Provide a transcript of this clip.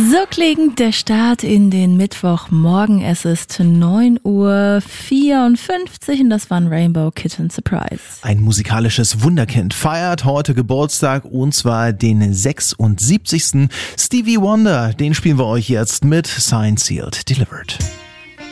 So klingt der Start in den Mittwochmorgen. Es ist 9:54 Uhr und das war ein Rainbow Kitten Surprise. Ein musikalisches Wunderkind feiert heute Geburtstag und zwar den 76. Stevie Wonder. Den spielen wir euch jetzt mit Signed, Sealed, Delivered.